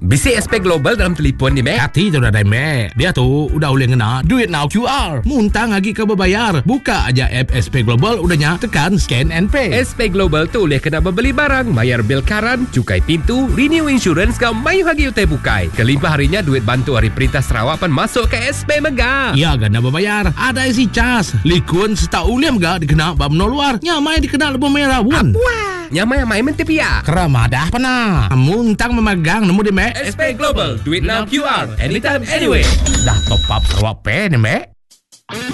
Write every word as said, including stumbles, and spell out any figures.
Bisi S P Global dalam telefon ni, Mek. Hati tu dah dah, Mek. Dia tu udah boleh ngena duit now Q R. Muntang lagi ke berbayar. Buka aja app S P Global, udahnya tekan scan and pay. S P Global tu boleh kena membeli barang, bayar bil karan, cukai pintu, renew insurance kau mayu hagi utai bukai. Kelimpah harinya duit bantu Hari Perintah Sarawak pan masuk ke S P Mega. Ya, ganda berbayar. Ada isi cas. Likun setau uliam gak dikena bab no luar. Nyamai dikena lebih merah pun. Wah, nyamai-nyamai mentepia. Keramadah pernah. Muntang memegang nemu di, Mek. S P Global, do it now Q R, anytime, anyway. Dah top up Sarawak Pay ni, Mek.